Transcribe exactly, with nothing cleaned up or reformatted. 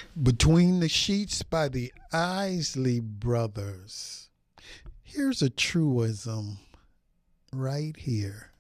Between the Sheets by the Isley Brothers. Here's a truism right here.